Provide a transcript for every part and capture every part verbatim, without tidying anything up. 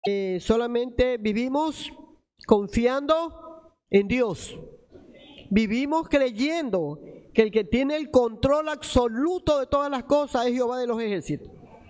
eh, solamente vivimos confiando en Dios. Vivimos creyendo que el que tiene el control absoluto de todas las cosas es Jehová de los ejércitos.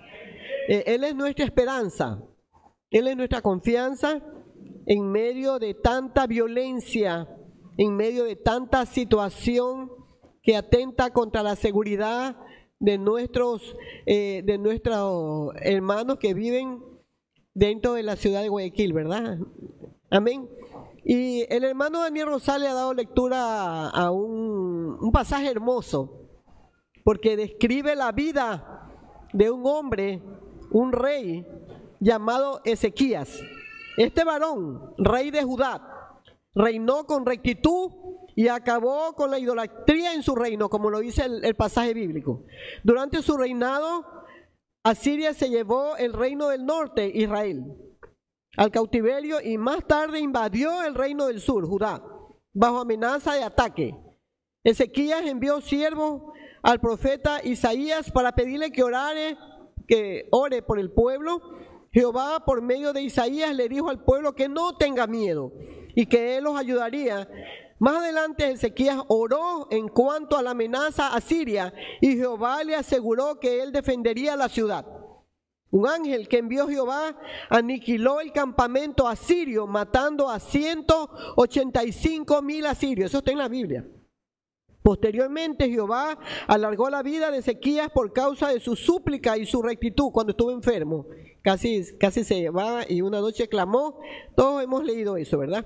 Eh, Él es nuestra esperanza, Él es nuestra confianza en medio de tanta violencia, en medio de tanta situación que atenta contra la seguridad de nuestros, eh, de nuestros hermanos que viven dentro de la ciudad de Guayaquil, ¿verdad? Amén. Y el hermano Daniel Rosales ha dado lectura a, a un, un pasaje hermoso, porque describe la vida de un hombre, un rey llamado Ezequías. Este varón, rey de Judá, reinó con rectitud y acabó con la idolatría en su reino, como lo dice el, el pasaje bíblico. Durante su reinado, Asiria se llevó el reino del norte, Israel, al cautiverio, y más tarde invadió el reino del sur, Judá, bajo amenaza de ataque. Ezequías envió siervos al profeta Isaías para pedirle que orare, que ore por el pueblo. Jehová, por medio de Isaías, le dijo al pueblo que no tenga miedo y que él los ayudaría. Más adelante Ezequías oró en cuanto a la amenaza a Siria y Jehová le aseguró que él defendería la ciudad. Un ángel que envió Jehová aniquiló el campamento asirio, matando a ciento ochenta y cinco mil asirios. Eso está en la Biblia. Posteriormente Jehová alargó la vida de Ezequías por causa de su súplica y su rectitud cuando estuvo enfermo. Casi, casi se va y una noche clamó. Todos hemos leído eso, ¿verdad?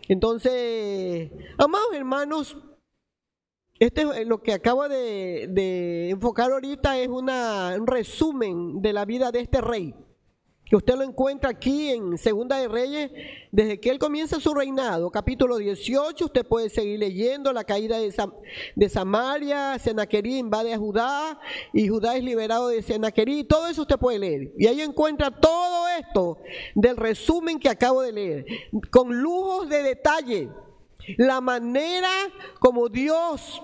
Entonces, amados hermanos, este es lo que acabo de, de enfocar ahorita, es una, un resumen de la vida de este rey, que usted lo encuentra aquí en Segunda de Reyes, desde que él comienza su reinado, capítulo dieciocho, usted puede seguir leyendo la caída de, Sam, de Samaria, Sennacherib invade a Judá, y Judá es liberado de Sennacherib, todo eso usted puede leer, y ahí encuentra todo esto del resumen que acabo de leer, con lujos de detalle, la manera como Dios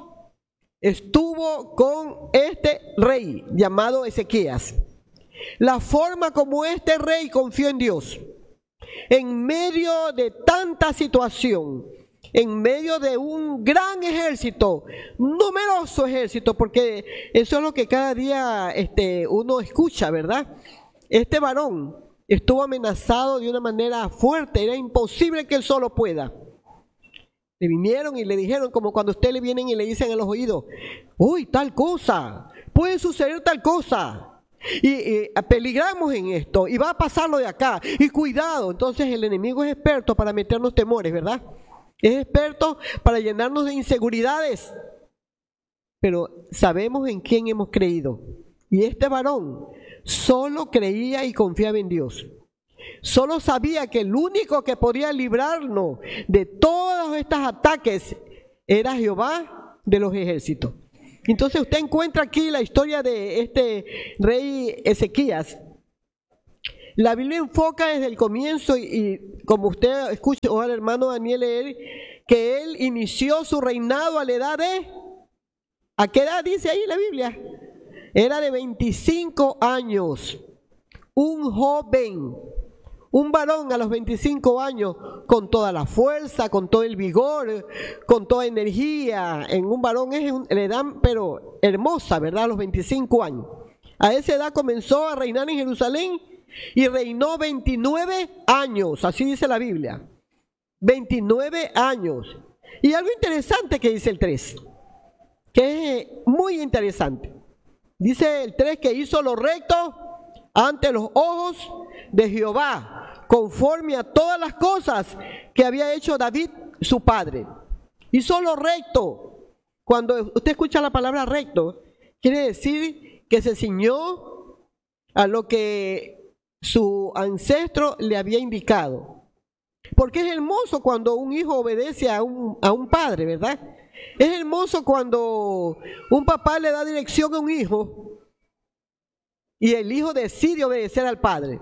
estuvo con este rey llamado Ezequías. La forma como este rey confió en Dios, en medio de tanta situación, en medio de un gran ejército, numeroso ejército, porque eso es lo que cada día este, uno escucha, ¿verdad? Este varón estuvo amenazado de una manera fuerte, era imposible que él solo pueda. Le vinieron y le dijeron, como cuando a usted le vienen y le dicen en los oídos, uy, tal cosa, puede suceder tal cosa. Y, y peligramos en esto y va a pasar lo de acá y cuidado. Entonces el enemigo es experto para meternos temores, ¿verdad? Es experto para llenarnos de inseguridades, pero sabemos en quién hemos creído, y este varón solo creía y confiaba en Dios. Solo sabía que el único que podía librarnos de todos estos ataques era Jehová de los ejércitos. Entonces usted encuentra aquí la historia de este rey Ezequías. La Biblia enfoca desde el comienzo y, y como usted escucha o al hermano Daniel leer, que él inició su reinado a la edad de, ¿a qué edad dice ahí la Biblia? Era de veinticinco años, un joven. Un varón a los veinticinco años, con toda la fuerza, con todo el vigor, con toda energía. En un varón es la edad, pero hermosa, ¿verdad? A los veinticinco años. A esa edad comenzó a reinar en Jerusalén y reinó veintinueve años, así dice la Biblia. veintinueve años. Y algo interesante que dice el tres, que es muy interesante. Dice el tres que hizo lo recto ante los ojos de Jehová, conforme a todas las cosas que había hecho David, su padre. Hizo lo recto. Cuando usted escucha la palabra recto, quiere decir que se ciñó a lo que su ancestro le había indicado. Porque es hermoso cuando un hijo obedece a un, a un padre, ¿verdad? Es hermoso cuando un papá le da dirección a un hijo y el hijo decide obedecer al padre.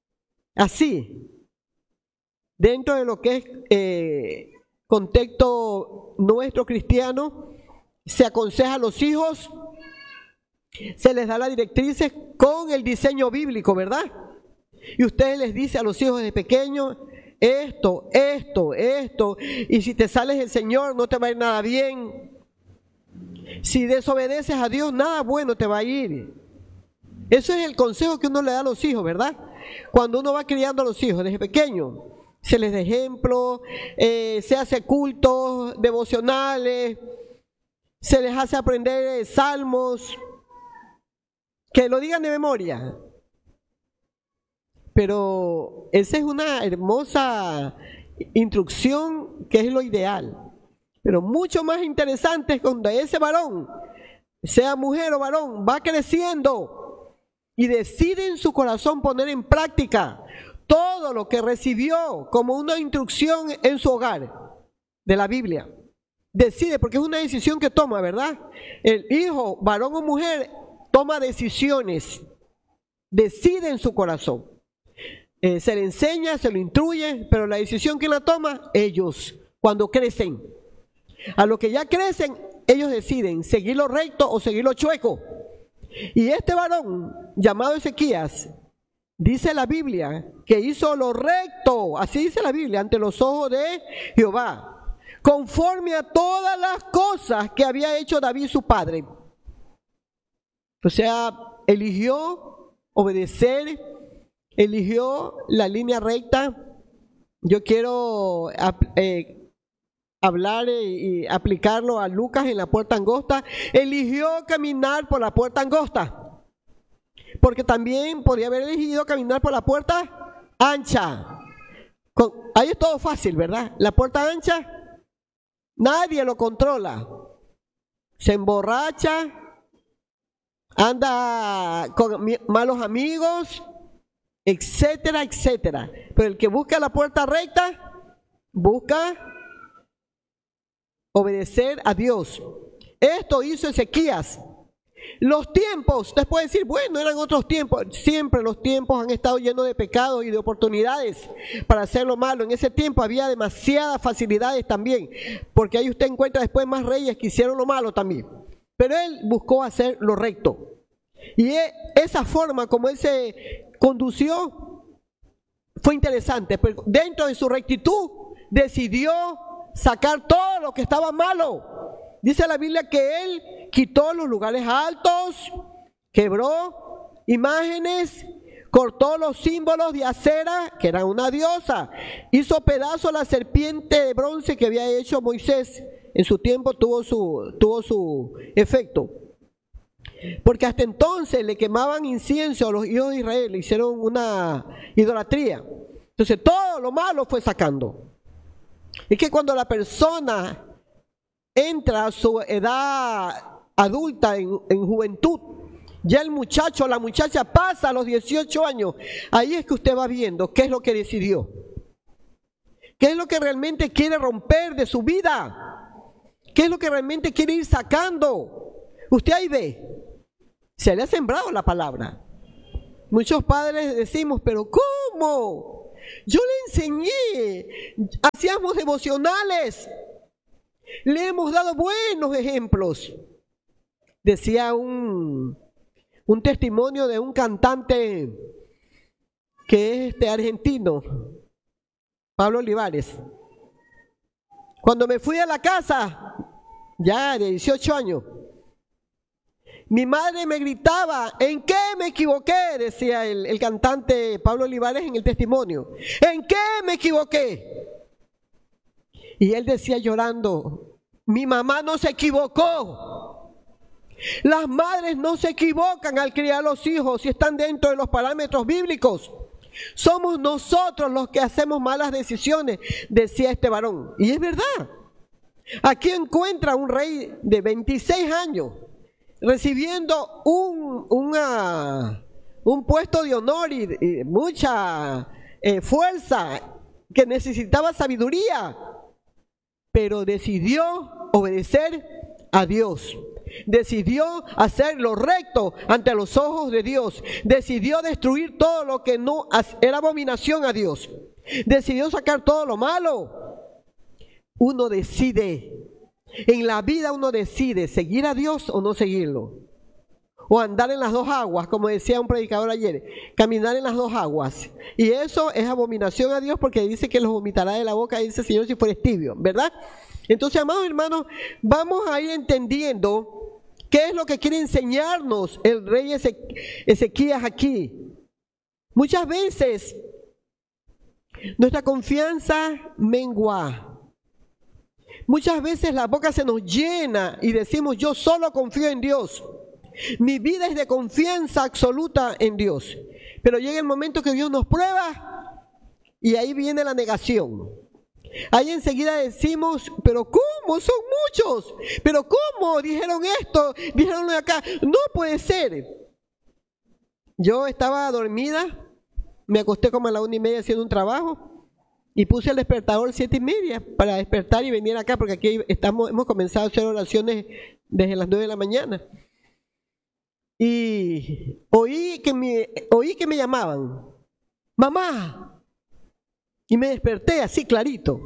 Así, dentro de lo que es eh, contexto nuestro cristiano, se aconseja a los hijos, se les da las directrices con el diseño bíblico, ¿verdad? Y ustedes les dicen a los hijos desde pequeños, esto, esto, esto, y si te sales del Señor no te va a ir nada bien. Si desobedeces a Dios, nada bueno te va a ir. Eso es el consejo que uno le da a los hijos, ¿verdad? Cuando uno va criando a los hijos desde pequeño, se les da ejemplo, eh, se hace cultos devocionales, se les hace aprender salmos, que lo digan de memoria. Pero esa es una hermosa instrucción que es lo ideal. Pero mucho más interesante es cuando ese varón, sea mujer o varón, va creciendo y decide en su corazón poner en práctica todo lo que recibió como una instrucción en su hogar de la Biblia. Decide, porque es una decisión que toma, ¿verdad? El hijo, varón o mujer, toma decisiones, decide en su corazón. Eh, se le enseña, se lo instruye, pero la decisión que la toma, ellos, cuando crecen. A lo que ya crecen, ellos deciden seguir lo recto o seguir lo chueco. Y este varón, llamado Ezequías, dice la Biblia que hizo lo recto, así dice la Biblia, ante los ojos de Jehová, conforme a todas las cosas que había hecho David su padre. O sea, eligió obedecer, eligió la línea recta. Yo quiero eh, hablar y aplicarlo a Lucas en la puerta angosta. Eligió caminar por la puerta angosta, porque también podría haber elegido caminar por la puerta ancha. Con, ahí es todo fácil, ¿verdad? La puerta ancha, nadie lo controla. Se emborracha, anda con malos amigos, etcétera, etcétera. Pero el que busca la puerta recta, busca obedecer a Dios. Esto hizo Ezequías. Los tiempos, usted puede decir, bueno, eran otros tiempos. Siempre los tiempos han estado llenos de pecados y de oportunidades para hacer lo malo. En ese tiempo había demasiadas facilidades también, porque ahí usted encuentra después más reyes que hicieron lo malo también. Pero él buscó hacer lo recto. Y esa forma como él se condució fue interesante. Pero dentro de su rectitud decidió sacar todo lo que estaba malo. Dice la Biblia que él quitó los lugares altos, quebró imágenes, cortó los símbolos de Acera, que era una diosa, hizo pedazo la serpiente de bronce que había hecho Moisés. En su tiempo tuvo su, tuvo su efecto. Porque hasta entonces le quemaban incienso a los hijos de Israel, le hicieron una idolatría. Entonces todo lo malo fue sacando. Es que cuando la persona entra a su edad adulta, en, en juventud, ya el muchacho o la muchacha pasa a los dieciocho años, ahí es que usted va viendo qué es lo que decidió, qué es lo que realmente quiere romper de su vida, qué es lo que realmente quiere ir sacando. Usted ahí ve, se le ha sembrado la palabra. Muchos padres decimos, pero ¿cómo? Yo le enseñé, hacíamos devocionales, le hemos dado buenos ejemplos. Decía un, un testimonio de un cantante que es este argentino, Pablo Olivares. Cuando me fui a la casa, ya de dieciocho años, mi madre me gritaba, ¿en qué me equivoqué? Decía el, el cantante Pablo Olivares en el testimonio. ¿En qué me equivoqué? Y él decía llorando, mi mamá no se equivocó. Las madres no se equivocan al criar a los hijos si están dentro de los parámetros bíblicos. Somos nosotros los que hacemos malas decisiones, decía este varón. Y es verdad. Aquí encuentra un rey de veintiséis años recibiendo un, una, un puesto de honor y, y mucha eh, fuerza, que necesitaba sabiduría, pero decidió obedecer a Dios. Decidió hacer lo recto ante los ojos de Dios. Decidió destruir todo lo que no era abominación a Dios. Decidió sacar todo lo malo. Uno decide. En la vida uno decide seguir a Dios o no seguirlo. o andar en las dos aguas, como decía un predicador ayer, caminar en las dos aguas. Y eso es abominación a Dios porque dice que los vomitará de la boca, dice el Señor, si fueres tibio, ¿verdad? Entonces, amados hermanos, vamos a ir entendiendo qué es lo que quiere enseñarnos el rey Ezequías aquí. Muchas veces nuestra confianza mengua. Muchas veces la boca se nos llena y decimos, yo solo confío en Dios. Mi vida es de confianza absoluta en Dios. Pero llega el momento que Dios nos prueba y ahí viene la negación. Ahí enseguida decimos, pero ¿cómo? Son muchos. Pero ¿cómo? Dijeron esto, dijeron lo de acá. No puede ser. Yo estaba dormida, me acosté como a la una y media haciendo un trabajo. Y puse el despertador siete y media para despertar y venir acá, porque aquí estamos, hemos comenzado a hacer oraciones desde las nueve de la mañana. Y oí que me, oí que me llamaban, mamá. Y me desperté así clarito.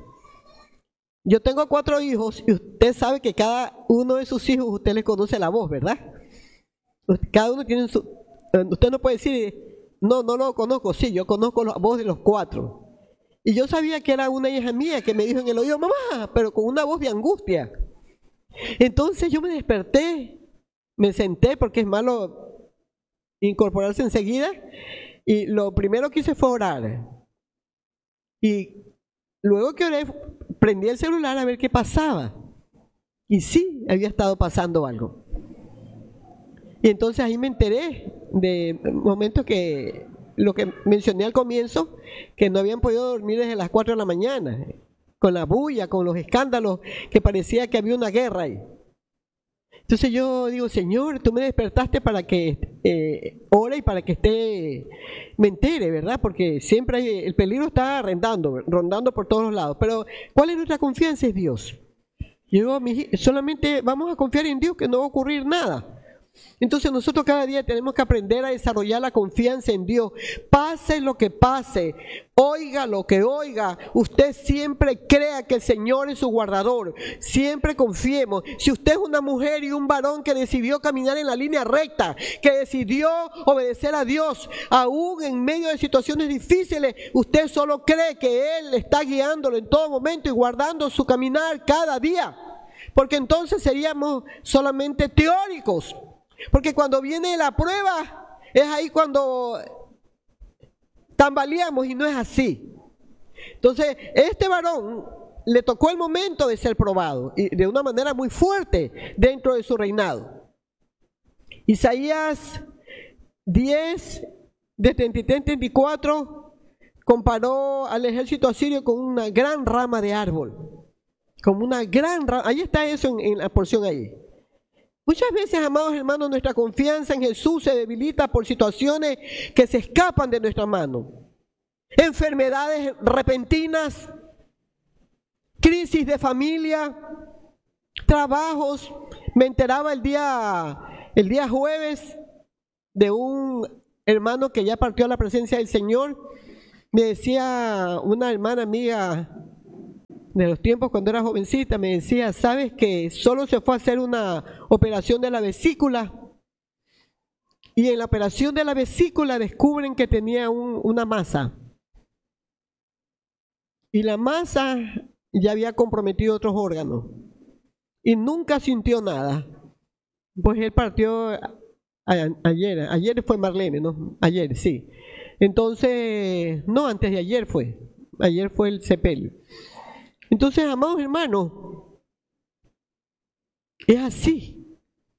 Yo tengo cuatro hijos y usted sabe que cada uno de sus hijos usted les conoce la voz, ¿verdad? Cada uno tiene su... Usted no puede decir, no, no lo conozco. Sí, yo conozco la voz de los cuatro. Y yo sabía que era una hija mía que me dijo en el oído, mamá, pero con una voz de angustia. Entonces yo me desperté, me senté porque es malo incorporarse enseguida y lo primero que hice fue orar. Y luego que oré, prendí el celular a ver qué pasaba. Y sí, había estado pasando algo. Y entonces ahí me enteré de momentos que... lo que mencioné al comienzo, que no habían podido dormir desde las cuatro de la mañana, con la bulla, con los escándalos, que parecía que había una guerra ahí. Entonces yo digo, Señor, tú me despertaste para que eh, ore y para que esté, me entere, ¿verdad? Porque siempre hay, el peligro está rondando, rondando por todos los lados. Pero, ¿cuál es nuestra confianza? Es Dios. Yo digo, solamente vamos a confiar en Dios, que no va a ocurrir nada. Entonces nosotros cada día tenemos que aprender a desarrollar la confianza en Dios. Pase lo que pase, oiga lo que oiga, usted siempre crea que el Señor es su guardador. Siempre confiemos. Si usted es una mujer y un varón que decidió caminar en la línea recta, que decidió obedecer a Dios, aún en medio de situaciones difíciles, usted solo cree que Él está guiándolo en todo momento y guardando su caminar cada día. Porque entonces seríamos solamente teóricos. Porque cuando viene la prueba, es ahí cuando tambaleamos y no es así. Entonces, este varón le tocó el momento de ser probado y de una manera muy fuerte dentro de su reinado. Isaías diez, de treinta y tres a treinta y cuatro, comparó al ejército asirio con una gran rama de árbol. Como una gran rama. Ahí está eso en, en la porción ahí. Muchas veces, amados hermanos, nuestra confianza en Jesús se debilita por situaciones que se escapan de nuestra mano. Enfermedades repentinas, crisis de familia, trabajos. Me enteraba el día, el día jueves de un hermano que ya partió a la presencia del Señor. Me decía una hermana amiga de los tiempos cuando era jovencita, me decía, ¿sabes que solo se fue a hacer una operación de la vesícula? Y en la operación de la vesícula descubren que tenía un, una masa. Y la masa ya había comprometido otros órganos. Y nunca sintió nada. Pues él partió a, a, ayer, ayer fue Marlene, ¿no? Ayer, sí. Entonces, no, antes de ayer fue. Ayer fue el sepelio. Entonces, amados hermanos, es así.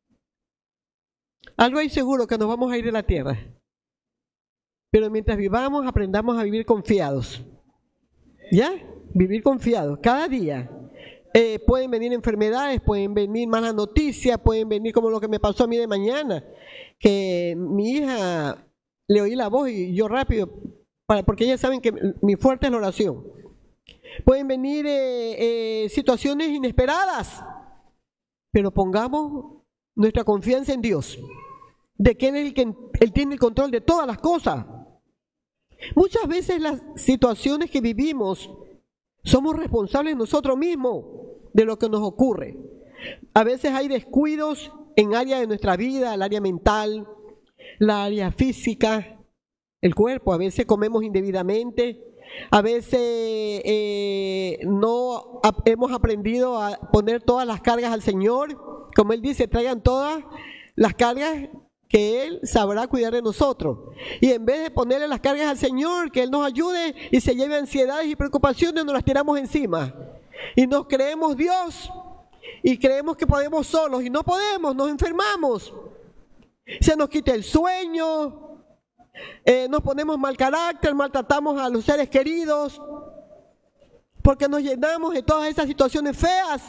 Algo hay seguro, que nos vamos a ir de la tierra. Pero mientras vivamos, aprendamos a vivir confiados. ¿Ya? Vivir confiados, cada día. Eh, pueden venir enfermedades, pueden venir malas noticias, pueden venir como lo que me pasó a mí de mañana, que mi hija le oí la voz y yo rápido, para, porque ellas saben que mi fuerte es la oración. Pueden venir eh, eh, situaciones inesperadas, pero pongamos nuestra confianza en Dios, de que Él es el que Él tiene el control de todas las cosas. Muchas veces las situaciones que vivimos somos responsables nosotros mismos de lo que nos ocurre. A veces hay descuidos en área de nuestra vida, el área mental, la área física, el cuerpo. A veces comemos indebidamente, a veces eh, no ap- hemos aprendido a poner todas las cargas al Señor. Como Él dice, traigan todas las cargas que Él sabrá cuidar de nosotros. Y en vez de ponerle las cargas al Señor, que Él nos ayude y se lleve ansiedades y preocupaciones, nos las tiramos encima. Y nos creemos Dios y creemos que podemos solos y no podemos, nos enfermamos. Se nos quita el sueño, eh, nos ponemos mal carácter, maltratamos a los seres queridos, porque nos llenamos de todas esas situaciones feas.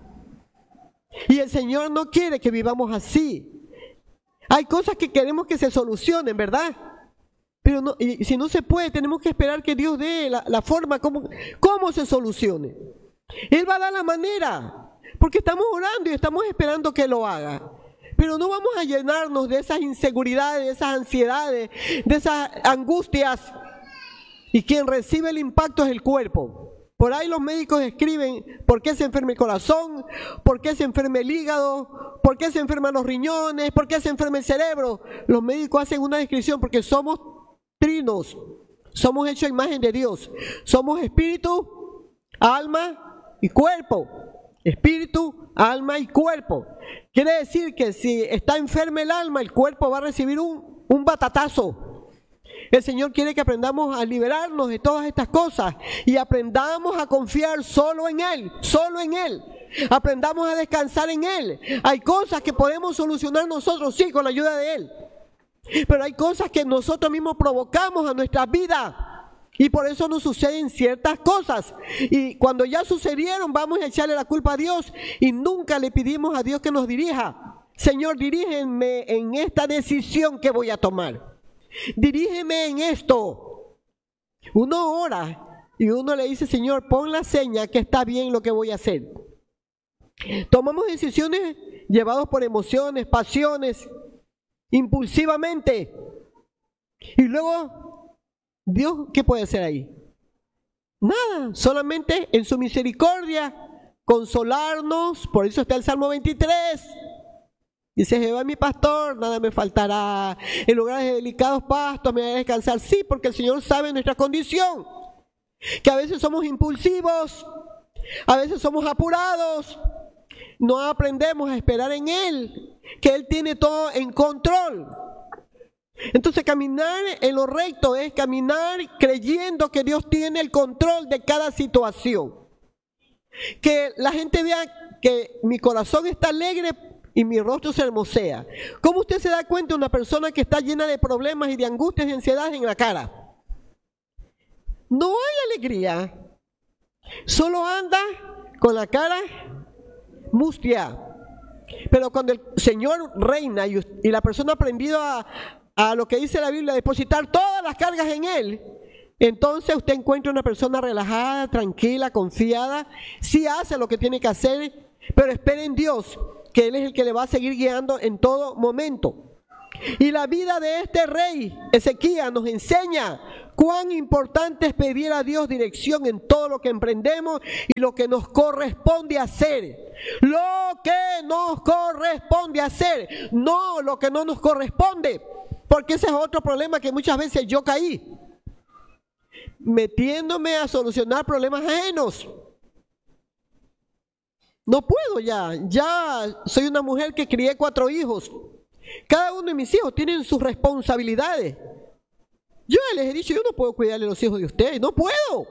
Y el Señor no quiere que vivamos así. Hay cosas que queremos que se solucionen, ¿verdad? Pero no, y si no se puede, tenemos que esperar que Dios dé la, la forma como, cómo se solucione. Él va a dar la manera, porque estamos orando y estamos esperando que lo haga. Pero no vamos a llenarnos de esas inseguridades, de esas ansiedades, de esas angustias. Y quien recibe el impacto es el cuerpo. Por ahí los médicos escriben por qué se enferma el corazón, por qué se enferma el hígado, por qué se enferman los riñones, por qué se enferma el cerebro. Los médicos hacen una descripción porque somos trinos, somos hechos a imagen de Dios. Somos espíritu, alma y cuerpo. Espíritu, alma y cuerpo. Quiere decir que si está enferma el alma, el cuerpo va a recibir un, un batatazo. El Señor quiere que aprendamos a liberarnos de todas estas cosas y aprendamos a confiar solo en Él, solo en Él. Aprendamos a descansar en Él. Hay cosas que podemos solucionar nosotros, sí, con la ayuda de Él. Pero hay cosas que nosotros mismos provocamos a nuestra vida y por eso nos suceden ciertas cosas. Y cuando ya sucedieron, vamos a echarle la culpa a Dios y nunca le pedimos a Dios que nos dirija. Señor, dirígeme en esta decisión que voy a tomar. Dirígeme en esto. Uno ora y uno le dice, Señor, pon la seña que está bien lo que voy a hacer. Tomamos decisiones llevados por emociones, pasiones, impulsivamente. Y luego, Dios, ¿qué puede hacer ahí? Nada, solamente en su misericordia consolarnos. Por eso está el Salmo veintitrés. Dice, Jehová es mi pastor, nada me faltará. En lugares de delicados pastos me hará descansar. Sí, porque el Señor sabe nuestra condición. Que a veces somos impulsivos, a veces somos apurados. No aprendemos a esperar en Él, que Él tiene todo en control. Entonces caminar en lo recto es caminar creyendo que Dios tiene el control de cada situación. Que la gente vea que mi corazón está alegre y mi rostro se hermosea. ¿Cómo usted se da cuenta de una persona que está llena de problemas y de angustias y ansiedades en la cara? No hay alegría. Solo anda con la cara mustia. Pero cuando el Señor reina y, y la persona ha aprendido a, a lo que dice la Biblia, depositar todas las cargas en Él, entonces usted encuentra una persona relajada, tranquila, confiada, sí hace lo que tiene que hacer, pero espera en Dios, que Él es el que le va a seguir guiando en todo momento. Y la vida de este rey, Ezequías, nos enseña cuán importante es pedir a Dios dirección en todo lo que emprendemos y lo que nos corresponde hacer. Lo que nos corresponde hacer, no lo que no nos corresponde. Porque ese es otro problema que muchas veces yo caí, metiéndome a solucionar problemas ajenos. No puedo ya, ya soy una mujer que crié cuatro hijos. Cada uno de mis hijos tienen sus responsabilidades. Yo les he dicho, yo no puedo cuidarle a los hijos de ustedes, no puedo.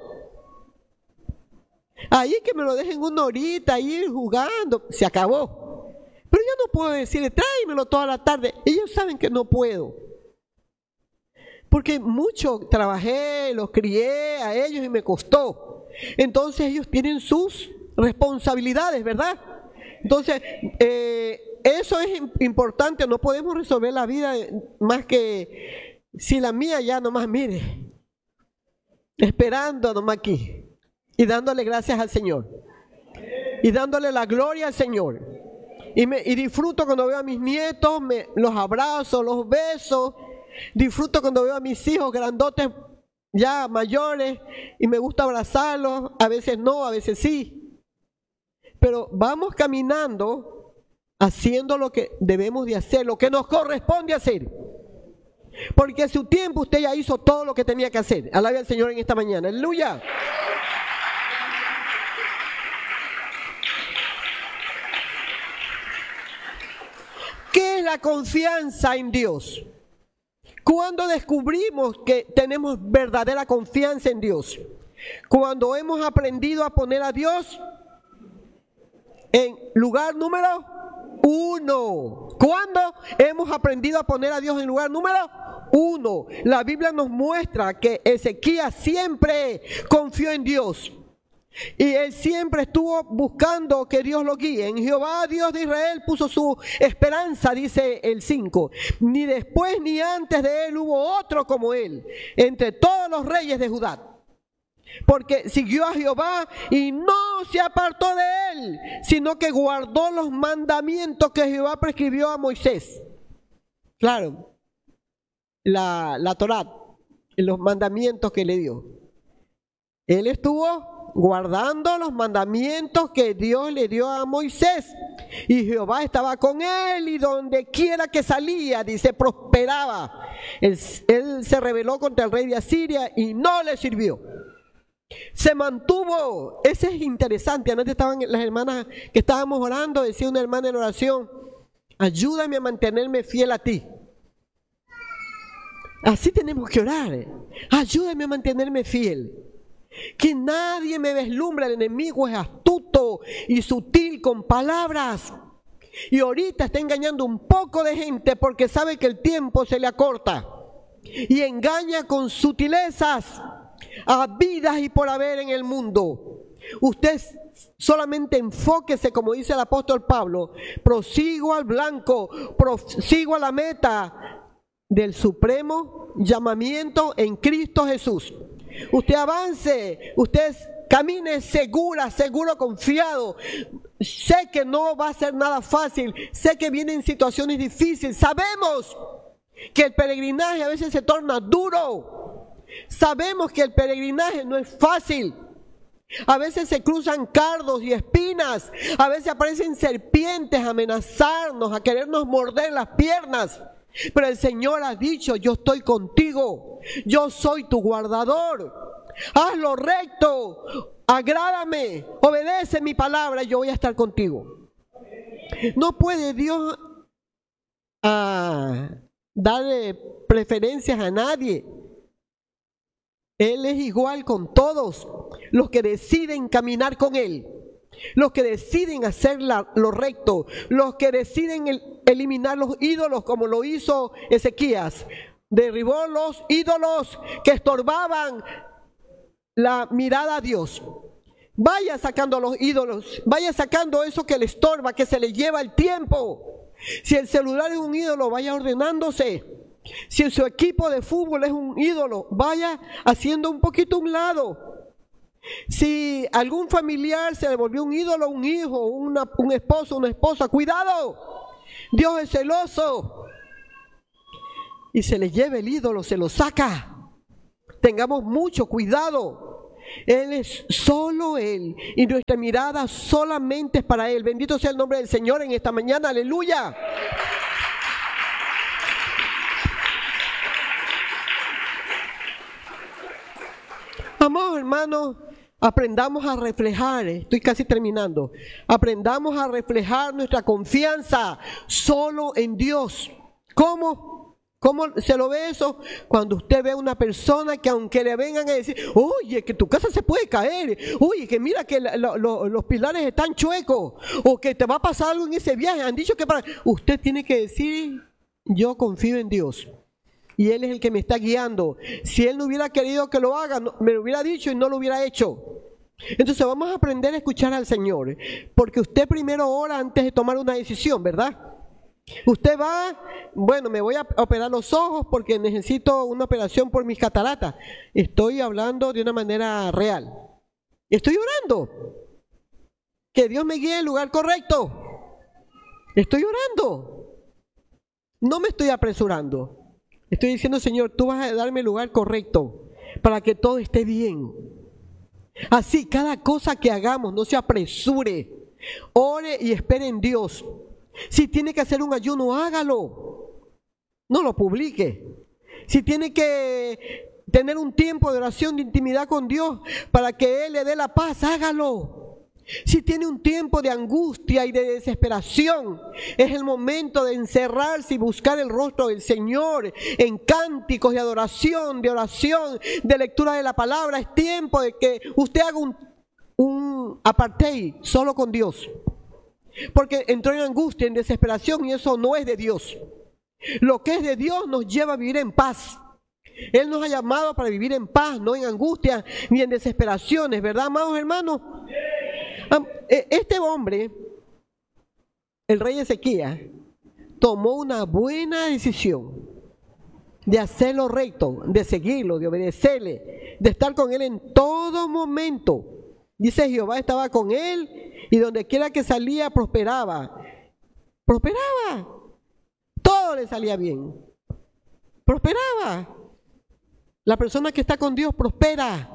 Ahí que me lo dejen una horita, ahí jugando, se acabó. Pero yo no puedo decirle, tráemelo toda la tarde. Ellos saben que no puedo. Porque mucho trabajé, los crié a ellos y me costó. Entonces ellos tienen sus responsabilidades, ¿verdad? Entonces, eh, eso es importante. No podemos resolver la vida más que si la mía ya nomás mire, esperando nomás aquí y dándole gracias al Señor y dándole la gloria al Señor. Y, me, y disfruto cuando veo a mis nietos, me, los abrazo, los beso. Disfruto cuando veo a mis hijos grandotes, ya mayores, y me gusta abrazarlos. A veces no, a veces sí. Pero vamos caminando haciendo lo que debemos de hacer, lo que nos corresponde hacer. Porque a su tiempo usted ya hizo todo lo que tenía que hacer. Alabe al Señor en esta mañana. Aleluya. ¿Qué es la confianza en Dios? Cuando descubrimos que tenemos verdadera confianza en Dios, cuando hemos aprendido a poner a Dios en lugar número uno. ¿Cuándo hemos aprendido a poner a Dios en lugar número uno? La Biblia nos muestra que Ezequías siempre confió en Dios. Y él siempre estuvo buscando que Dios lo guíe. En Jehová, Dios de Israel, puso su esperanza, dice el cinco. Ni después ni antes de él hubo otro como él, entre todos los reyes de Judá. Porque siguió a Jehová y no se apartó de él, sino que guardó los mandamientos que Jehová prescribió a Moisés. Claro, la, la Torá, los mandamientos que le dio. Él estuvo guardando los mandamientos que Dios le dio a Moisés. Y Jehová estaba con él, y donde quiera que salía, dice, prosperaba. Él, él se rebeló contra el rey de Asiria y no le sirvió. Se mantuvo. Ese es interesante. Anoche estaban las hermanas que estábamos orando, decía una hermana en oración: ayúdame a mantenerme fiel a ti. Así tenemos que orar. Ayúdame a mantenerme fiel. Que nadie me deslumbre. El enemigo es astuto y sutil con palabras. Y ahorita está engañando un poco de gente porque sabe que el tiempo se le acorta. Y engaña con sutilezas a vidas y por haber en el mundo. Usted solamente enfóquese, como dice el apóstol Pablo: prosigo al blanco, prosigo a la meta del supremo llamamiento en Cristo Jesús. Usted avance, usted camine segura, seguro, confiado. Sé que no va a ser nada fácil, sé que vienen situaciones difíciles. Sabemos que el peregrinaje a veces se torna duro. Sabemos que el peregrinaje no es fácil. A veces se cruzan cardos y espinas. A veces aparecen serpientes a amenazarnos, a querernos morder las piernas. Pero el Señor ha dicho: yo estoy contigo, yo soy tu guardador. Haz lo recto, agrádame, obedece mi palabra y yo voy a estar contigo. No puede Dios ah, darle preferencias a nadie. Él es igual con todos los que deciden caminar con Él, los que deciden hacer la, lo recto, los que deciden el, eliminar los ídolos, como lo hizo Ezequías. Derribó los ídolos que estorbaban la mirada a Dios. Vaya sacando los ídolos, vaya sacando eso que le estorba, que se le lleva el tiempo. Si el celular es un ídolo, vaya ordenándose. Si su equipo de fútbol es un ídolo, vaya haciendo un poquito a un lado. Si algún familiar se le volvió un ídolo, un hijo, una, un esposo, una esposa, cuidado. Dios es celoso. Y se le lleva el ídolo, se lo saca. Tengamos mucho cuidado. Él es solo Él, y nuestra mirada solamente es para Él. Bendito sea el nombre del Señor en esta mañana. Aleluya. Amados hermanos, aprendamos a reflejar, estoy casi terminando, aprendamos a reflejar nuestra confianza solo en Dios. ¿Cómo? ¿Cómo se lo ve eso? Cuando usted ve a una persona que, aunque le vengan a decir: oye, que tu casa se puede caer, oye, que mira que la, la, lo, los pilares están chuecos, o que te va a pasar algo en ese viaje, han dicho que para... Usted tiene que decir: yo confío en Dios. Y Él es el que me está guiando. Si Él no hubiera querido que lo haga, no, me lo hubiera dicho y no lo hubiera hecho. Entonces vamos a aprender a escuchar al Señor. Porque usted primero ora antes de tomar una decisión, ¿verdad? Usted va: bueno, me voy a operar los ojos porque necesito una operación por mis cataratas. Estoy hablando de una manera real. Estoy orando. Que Dios me guíe al lugar correcto. Estoy orando. No me estoy apresurando. Estoy diciendo: Señor, tú vas a darme el lugar correcto para que todo esté bien. Así, cada cosa que hagamos, no se apresure. Ore y espere en Dios. Si tiene que hacer un ayuno, hágalo. No lo publique. Si tiene que tener un tiempo de oración, de intimidad con Dios para que Él le dé la paz, hágalo. Si tiene un tiempo de angustia y de desesperación, es el momento de encerrarse y buscar el rostro del Señor en cánticos de adoración, de oración, de lectura de la palabra. Es tiempo de que usted haga un, un apartheid solo con Dios, porque entró en angustia, en desesperación, y eso no es de Dios. Lo que es de Dios nos lleva a vivir en paz. Él nos ha llamado para vivir en paz, no en angustia ni en desesperaciones, ¿verdad, amados hermanos? Este hombre, el rey Ezequías, tomó una buena decisión de hacer lo recto, de seguirlo, de obedecerle, de estar con él en todo momento. Dice: Jehová estaba con él y donde quiera que salía prosperaba. Prosperaba. Todo le salía bien. Prosperaba. La persona que está con Dios prospera.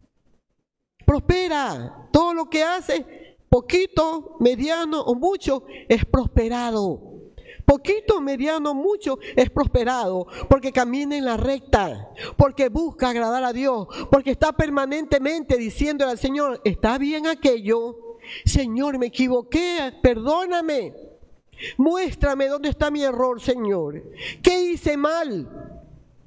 Prospera. Todo lo que hace, poquito, mediano o mucho, es prosperado. Poquito, mediano, mucho, es prosperado. Porque camina en la recta. Porque busca agradar a Dios. Porque está permanentemente diciéndole al Señor: está bien aquello. Señor, me equivoqué, perdóname. Muéstrame dónde está mi error, Señor. ¿Qué hice mal?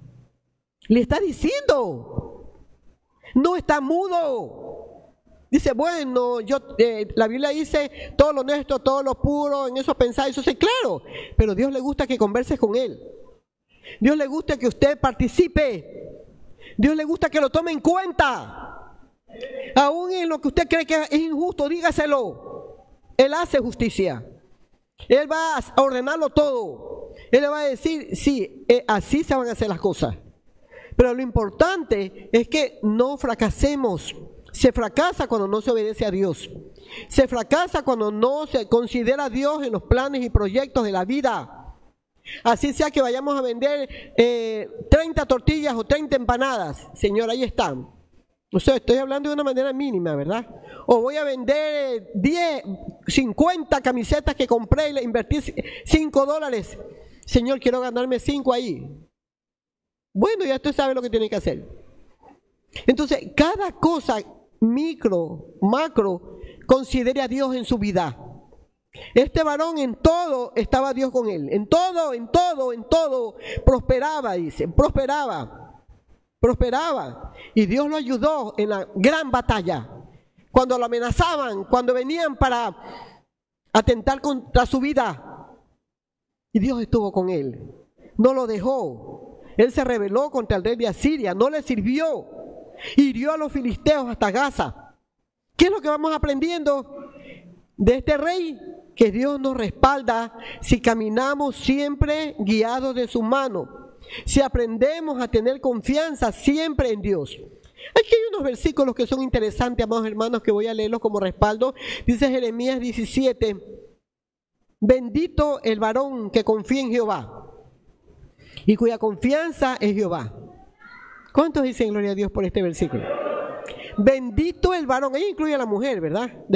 Le está diciendo. No está mudo. Dice: bueno, yo eh, la Biblia dice todo lo honesto, todo lo puro, en eso pensáis, eso sí, claro. Pero a Dios le gusta que converses con Él. Dios le gusta que usted participe. Dios le gusta que lo tome en cuenta. Aún en lo que usted cree que es injusto, dígaselo. Él hace justicia. Él va a ordenarlo todo. Él le va a decir: sí, eh, así se van a hacer las cosas. Pero lo importante es que no fracasemos. Se fracasa cuando no se obedece a Dios. Se fracasa cuando no se considera a Dios en los planes y proyectos de la vida. Así sea que vayamos a vender eh, treinta tortillas o treinta empanadas. Señor, ahí están. O sea, estoy hablando de una manera mínima, ¿verdad? O voy a vender diez, cincuenta camisetas que compré y le invertí cinco dólares. Señor, quiero ganarme cinco ahí. Bueno, ya usted sabe lo que tiene que hacer. Entonces, cada cosa micro, macro, considere a Dios en su vida. Este varón en todo estaba Dios con él. En todo, en todo, en todo prosperaba, dice, prosperaba. Prosperaba. Y Dios lo ayudó en la gran batalla. Cuando lo amenazaban, cuando venían para atentar contra su vida. Y Dios estuvo con él. No lo dejó. Él se rebeló contra el rey de Asiria. No le sirvió. Hirió a los filisteos hasta Gaza. ¿Qué es lo que vamos aprendiendo de este rey? Que Dios nos respalda si caminamos siempre guiados de su mano. Si aprendemos a tener confianza siempre en Dios. Aquí hay unos versículos que son interesantes, amados hermanos, que voy a leerlos como respaldo. Dice Jeremías diecisiete: bendito el varón que confía en Jehová y cuya confianza es Jehová. ¿Cuántos dicen gloria a Dios por este versículo? Bendito el varón, ahí incluye a la mujer, ¿verdad?